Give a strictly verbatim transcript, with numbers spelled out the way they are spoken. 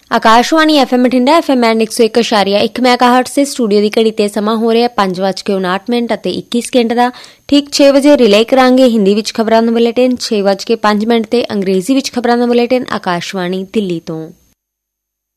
Akashvani F M Bathinda F M and एक सौ एक अशारिया एक मैगाहर्ट्ज से स्टूडियो की घड़ी ते समा हो रहा पांच वज के उनाहठ मिनट ਅਤੇ ਇੱਕੀ ਸਕਿੰਟ ਦਾ। ठीक छे ਵਜੇ ਰਿਲੇ ਕਰਾਂਗੇ ਹਿੰਦੀ ਵਿੱਚ ਖਬਰਾਂ ਦਾ ਬੁਲੇਟਿਨ। छे ਵਜ ਕੇ पांच मिनट ਤੇ ਅੰਗਰੇਜ਼ੀ ਵਿੱਚ ਖਬਰਾਂ ਦਾ ਬੁਲੇਟਿਨ ਆਕਾਸ਼ਵਾਣੀ ਦਿੱਲੀ ਤੋਂ।